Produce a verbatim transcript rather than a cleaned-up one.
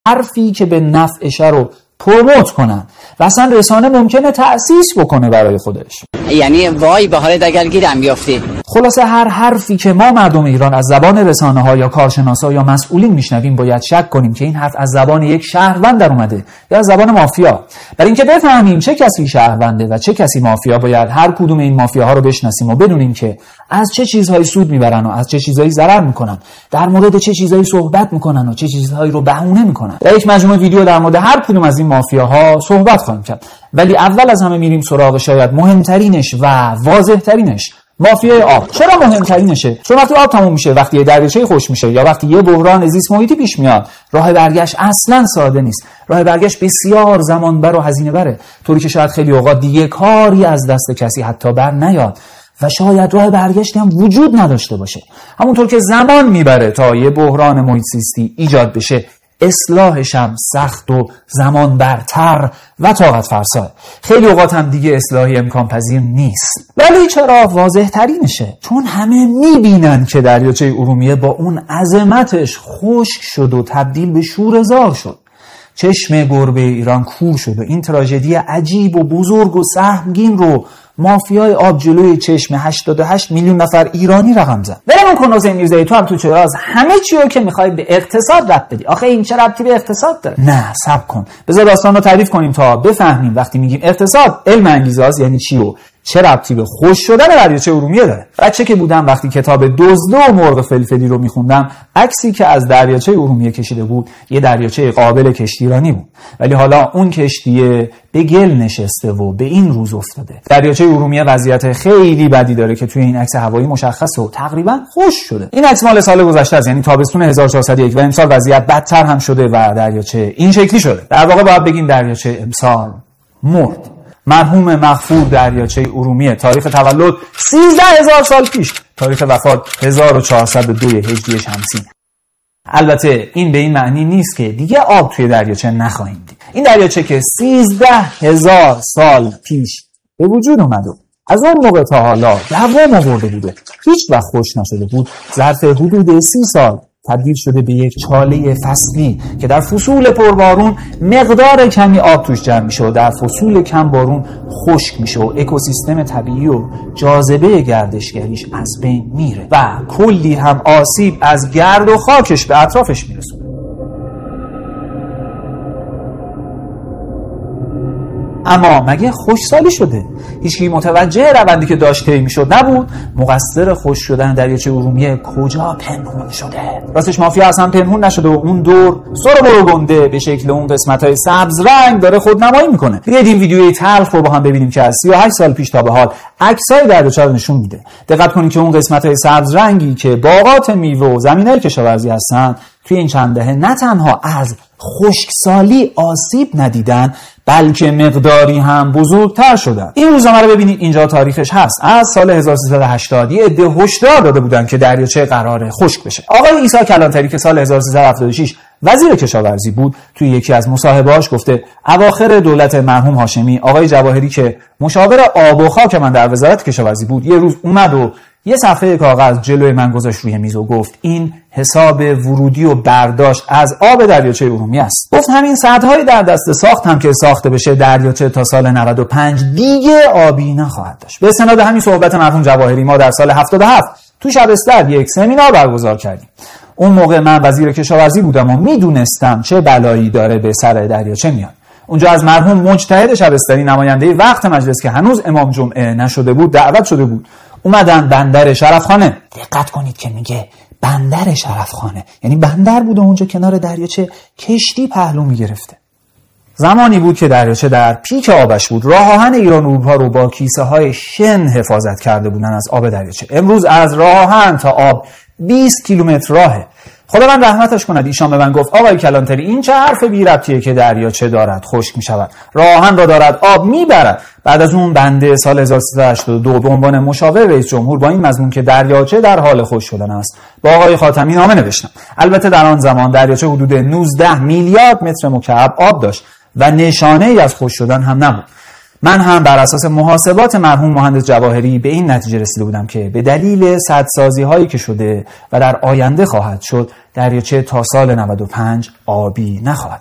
حرفی که به نفعش رو پروموت کنن و اصلا رسانه ممکنه تأسیس بکنه برای خودش. یعنی وای به حال اگر گیرم بیافتی. خلاصه هر حرفی که ما مردم ایران از زبان رسانه ها یا کارشناسا یا مسئولین میشنویم باید شک کنیم که این حرف از زبان یک شهروند در اومده یا از زبان مافیا. برای اینکه بفهمیم چه کسی شهرونده و چه کسی مافیا باید هر کدوم این مافیاها رو بشناسیم و بدونیم که از چه چیزهایی سود میبرن و از چه چیزهایی ضرر میکنن، در مورد چه چیزهایی صحبت میکنن و چه چیزهایی رو بهونه میکنن. در یک مجموعه ویدیو در مورد هر کدوم از این مافیاها صحبت خواهیم کرد، ولی اول از همه میریم سراغ شاید مهمترینش و واضح‌ترینش، مافیای آب. چرا مهمترینشه؟ چون وقتی آب تموم میشه، وقتی یه دریاچه خوش میشه یا وقتی یه بحران زیست محیطی پیش میاد، راه برگشت اصلا ساده نیست. راه برگشت بسیار زمان بر و هزینه بره، طوری که شاید خیلی اوقات دیگه کاری از دست کسی حتی بر نیاد و شاید راه برگشتی هم وجود نداشته باشه. همونطور که زمان میبره تا یه بحران محیط زیستی ایجاد بشه، اصلاحش هم سخت و زمان برتر و طاقت فرسا. خیلی اوقات هم دیگه اصلاحی امکان پذیر نیست. ولی چرا واضح ترینشه؟ چون همه میبینن که دریاچه ارومیه با اون عظمتش خشک شد و تبدیل به شوره‌زار شد. چشم گربه ایران کور شد و این تراژدی عجیب و بزرگ و سهمگین رو مافیای آب جلوی چشم هشتاد و هشت میلیون نفر ایرانی رقم زد. بریم کن حسین میرزایی، تو هم تو چراز همه چی رو که میخوای به اقتصاد ربط بدی. آخه این چه ربطی به اقتصاد داره؟ نه صبر کن، بذار داستان رو تعریف کنیم تا بفهمیم وقتی میگیم اقتصاد علم انگیزه است یعنی چی و چه ربطی به خشک شدن دریاچه ارومیه داره. بچه که بودم وقتی کتاب دزد و مرغ فلفلی رو میخوندم، عکسی که از دریاچه ارومیه کشیده بود یه دریاچه قابل کشتیرانی بود، ولی حالا اون کشتیه به گل نشسته و به این روز افتاده. دریاچه ارومیه وضعیت خیلی بدی داره که توی این عکس هوایی مشخصه و تقریبا خشک شده. این عکس مال سال گذشته است، یعنی تابستون هزار و چهارصد و یک و امسال وضعیت بدتر هم شده و دریاچه این شکلی شده. در واقع باید بگیم دریاچه امسال مرد. مرحوم مغفور دریاچه ارومیه، تاریخ تولد سیزده هزار سال پیش، تاریخ وفات هزار و چهارصد و دو هجری شمسی. البته این به این معنی نیست که دیگه آب توی دریاچه نخواهیم دید. این دریاچه که سیزده هزار سال پیش به وجود اومد و از اون موقع تا حالا دوام آورده بوده، هیچ وقت خشک نشده بود، ظرف حدود سی سال تبدیل شده به یک چاله فصلی که در فصول پربارون مقدار کمی آب توش جمع میشه و در فصول کم بارون خشک میشه و اکوسیستم طبیعی و جاذبه گردشگریش از بین میره و کلی هم آسیب از گرد و خاکش به اطرافش میرسونه. اما مگه خشکسالی شده؟ هیچکی متوجه روندی که داشت طی میشد نبود؟ مقصر خشک شدن دریاچه ارومیه کجا پنهون شده؟ راستش مافیا اصلا پنهون نشده و اون دور سر برو گنده به شکل اون قسمت‌های سبز رنگ داره خودنمایی میکنه. بیاید این ویدیوی تلخ رو با هم ببینیم که از سی و هشت سال پیش تا به حال عکسای دریاچه رو نشون میده. دقت کنید که اون قسمت‌های سبز رنگی که باغات میوه و زمینای کشاورزی هستن توی این چند دهه نه تنها از خشکسالی آسیب ندیدن، بلکه مقداری هم بزرگتر شدن. این روزنامه رو ببینید، اینجا تاریخش هست. از سال هزار و سیصد و هشتاد یه عده هشدار داده بودن که دریاچه قراره خشک بشه. آقای عیسی کلانتری که سال هزار و سیصد و هفتاد و شش وزیر کشاورزی بود، توی یکی از مصاحبه‌هاش گفته اواخر دولت مرحوم هاشمی، آقای جواهری که مشاور آب و خاک من در وزارت کشاورزی بود، یه روز اومد و یه صفحه کاغذ جلوی من گذاشت روی میز و گفت این حساب ورودی و برداشت از آب دریاچه ارومیه است. گفت همین سدهای در دست ساخت هم که ساخته بشه، دریاچه تا سال نود و پنج دیگه آبی نخواهد داشت. به استناد همین صحبت مرحوم جواهری ما در سال هفتاد و هفت تو شبستر یک سمینار برگزار کردیم. اون موقع من وزیر کشاورزی بودم و میدونستم چه بلایی داره به سر دریاچه میاد. اونجا از مرحوم مجتهد شبستری، نماینده وقت مجلس که هنوز امام جمعه نشده بود، دعوت شده بود. اومدن بندر شرفخانه. دقت کنید که میگه بندر شرفخانه، یعنی بندر بوده اونجا کنار دریاچه، کشتی پهلو میگرفته. زمانی بود که دریاچه در پیک آبش بود. راه آهن ایران و اروپا رو با کیسه های شن حفاظت کرده بودن از آب دریاچه. امروز از راه آهن تا آب بیست کیلومتر راهه. خداوند رحمتش کند، ایشان به من گفت آقای کلانتری این چه حرف بی ربطیه که دریاچه دارد خشک می شود، راه آهن را دارد آب می برد. بعد از اون بنده سال هزار و سیصد و هشتاد و دو به عنوان مشاور رئیس جمهور با این مضمون که دریاچه در حال خشک شدن است با آقای خاتمی نامه نوشتم. البته در آن زمان دریاچه حدود نوزده میلیارد متر مکعب آب داشت و نشانه ای از خشک شدن هم نبود. من هم بر اساس محاسبات مرحوم مهندس جواهری به این نتیجه رسیده بودم که به دلیل سدسازی هایی که شده و در آینده خواهد شد، دریاچه تا سال نود و پنج آبی نخواهد.